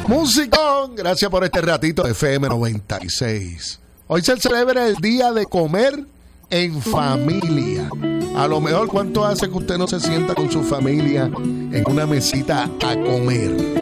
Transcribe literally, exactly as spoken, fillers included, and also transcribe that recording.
Musicón, gracias por este ratito de F M noventa y seis. Hoy se celebra el día de comer en familia. A lo mejor, ¿cuánto hace que usted no se sienta con su familia en una mesita a comer?